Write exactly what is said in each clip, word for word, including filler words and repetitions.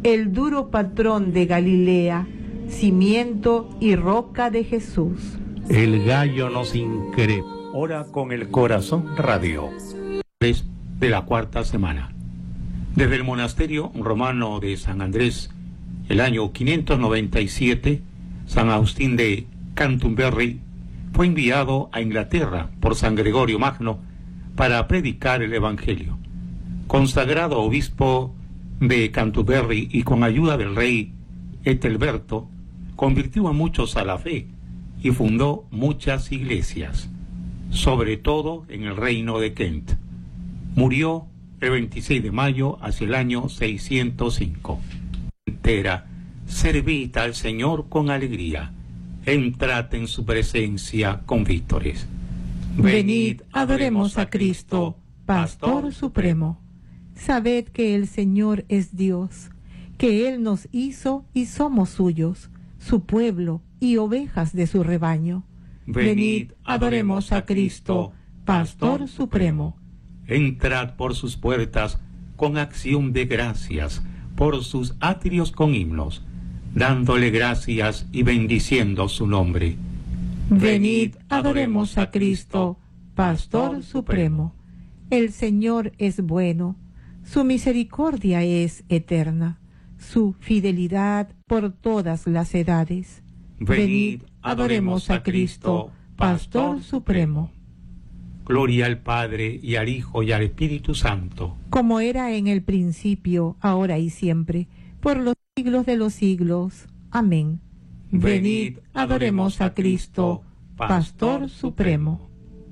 el duro patrón de Galilea, cimiento y roca de Jesús. El gallo nos increpa. Ora con el corazón radio. De la cuarta semana. Desde el monasterio romano de San Andrés, el año quinientos noventa y siete, San Agustín de Canterbury fue enviado a Inglaterra por San Gregorio Magno para predicar el Evangelio. Consagrado obispo de Canterbury y con ayuda del rey Ethelberto, convirtió a muchos a la fe y fundó muchas iglesias, sobre todo en el reino de Kent. Murió el veintiséis de mayo hacia el año seiscientos cinco. Entera, servid al Señor con alegría, entrad en su presencia con vítores. Venid, adoremos a Cristo, Pastor Supremo. Sabed que el Señor es Dios, que Él nos hizo y somos suyos, su pueblo y ovejas de su rebaño. Venid, adoremos a Cristo, Pastor Supremo. Entrad por sus puertas con acción de gracias, por sus atrios con himnos, dándole gracias y bendiciendo su nombre. Venid, adoremos a Cristo, Pastor Supremo. El Señor es bueno, su misericordia es eterna, su fidelidad por todas las edades. Venid, adoremos a Cristo, Pastor Supremo. Gloria al Padre, y al Hijo, y al Espíritu Santo. Como era en el principio, ahora y siempre, por los siglos de los siglos. Amén. Venid, adoremos a Cristo, Pastor Supremo.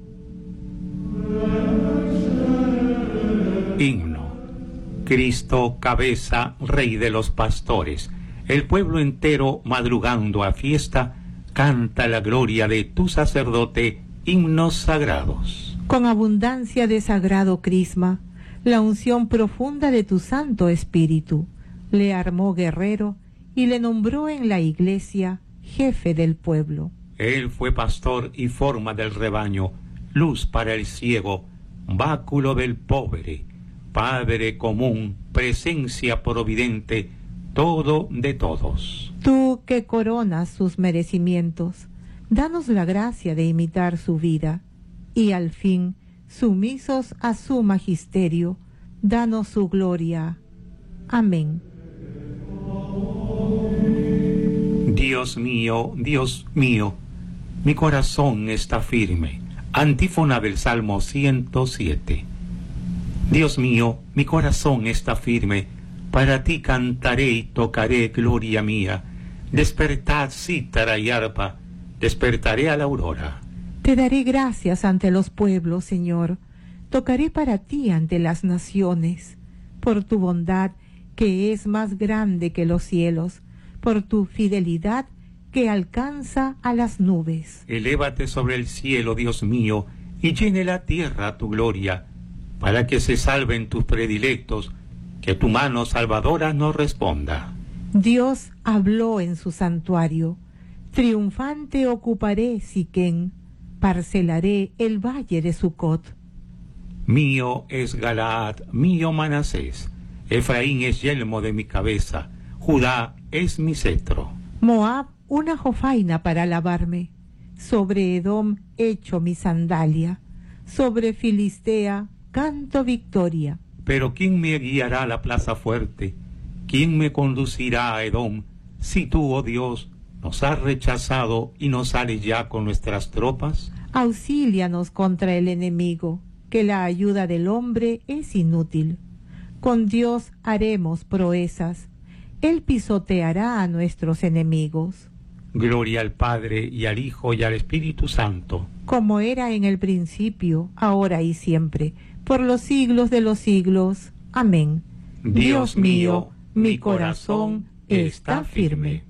Himno. Cristo, cabeza, Rey de los pastores. El pueblo entero, madrugando a fiesta, canta la gloria de tu sacerdote, himnos sagrados. Con abundancia de sagrado crisma, la unción profunda de tu Santo Espíritu le armó guerrero y le nombró en la iglesia jefe del pueblo. Él fue pastor y forma del rebaño, luz para el ciego, báculo del pobre, Padre común, presencia providente, todo de todos. Tú que coronas sus merecimientos, danos la gracia de imitar su vida, y al fin, sumisos a su magisterio, danos su gloria. Amén. Dios mío, Dios mío, mi corazón está firme. Antífona del Salmo ciento siete. Dios mío, mi corazón está firme, para ti cantaré y tocaré, gloria mía. Despertad cítara y arpa, despertaré a la aurora. Te daré gracias ante los pueblos, Señor. Tocaré para ti ante las naciones, por tu bondad que es más grande que los cielos, por tu fidelidad que alcanza a las nubes. Elévate sobre el cielo, Dios mío, y llene la tierra tu gloria, para que se salven tus predilectos, que tu mano salvadora nos responda. Dios habló en su santuario. Triunfante ocuparé Siquén, parcelaré el valle de Sucot. Mío es Galaad, mío Manasés, Efraín es yelmo de mi cabeza, Judá es mi cetro. Moab, una jofaina para lavarme, sobre Edom echo mi sandalia, sobre Filistea canto victoria. Pero ¿quién me guiará a la plaza fuerte? ¿Quién me conducirá a Edom? Si tú, oh Dios, nos has rechazado y no sales ya con nuestras tropas. Auxílianos contra el enemigo, que la ayuda del hombre es inútil. Con Dios haremos proezas, Él pisoteará a nuestros enemigos. Gloria al Padre, y al Hijo, y al Espíritu Santo. Como era en el principio, ahora y siempre, por los siglos de los siglos. Amén. Dios mío, mi corazón está firme.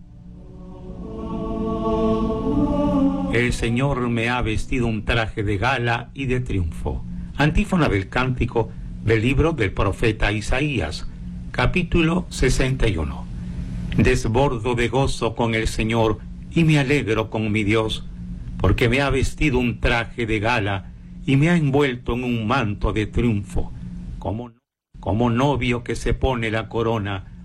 El Señor me ha vestido un traje de gala y de triunfo. Antífona del cántico del libro del profeta Isaías, capítulo sesenta y uno. Desbordo de gozo con el Señor y me alegro con mi Dios, porque me ha vestido un traje de gala y me ha envuelto en un manto de triunfo, como, como novio que se pone la corona